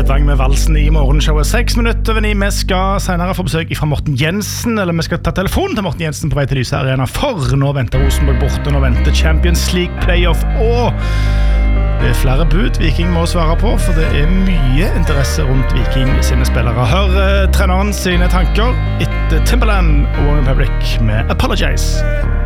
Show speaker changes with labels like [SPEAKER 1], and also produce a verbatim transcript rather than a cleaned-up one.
[SPEAKER 1] Edvang med valsen I morgenshowet. Seks minutter over ni. Vi skal senere få besøk fra Morten Jensen, eller vi skal ta telefonen til Morten Jensen på vei til Lyse Arena, for nå venter Rosenborg borte, nå venter Champions League playoff, og det er flere bud Viking må svare på, for det er mye interesse rundt Viking sine spillere. Hør uh, treneren sine tanker etter Timberland og One Republic med Apologize.